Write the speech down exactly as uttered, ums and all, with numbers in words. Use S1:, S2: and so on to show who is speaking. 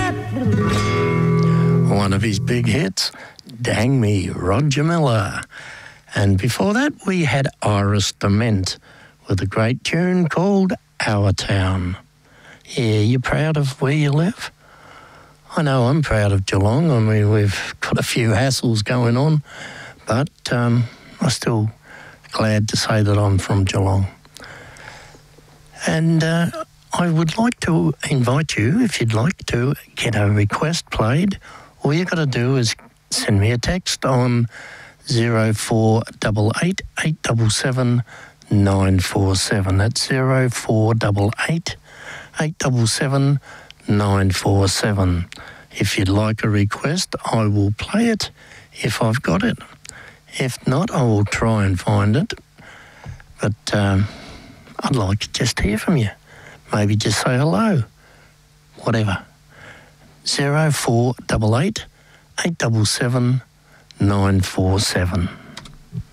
S1: One of his big hits, Dang Me, Roger Miller. And before that, we had Iris Dement with a great tune called Our Town. Yeah, you proud of where you live? I know I'm proud of Geelong. I mean, we've got a few hassles going on, but um, I'm still glad to say that I'm from Geelong. And uh, I would like to invite you, if you'd like to get a request played, all you got to do is send me a text on zero four eight eight, eight seven seven, nine four seven. That's zero four eight eight, eight seven seven, nine four seven. If you'd like a request, I will play it if I've got it. If not, I will try and find it. But um, I'd like to just hear from you. Maybe just say hello. Whatever. zero four eight eight, eight seven seven, nine four seven.